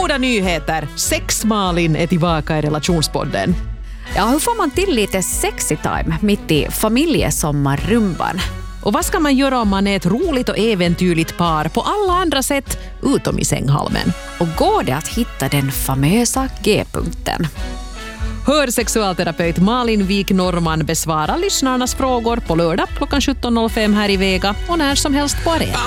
Goda nyheter! Sex-Malin är tillbaka i relationspodden. Ja, hur får man till lite sexy time mitt i familjesommarrumban? Och vad ska man göra om man är ett roligt och äventyrligt par på alla andra sätt utom i sänghalmen? Och går det att hitta den famösa G-punkten? Hör sexualterapeut Malin Wik Norman besvara lyssnarnas frågor på lördag klockan 17.05 här i Vega och när som helst på Arena.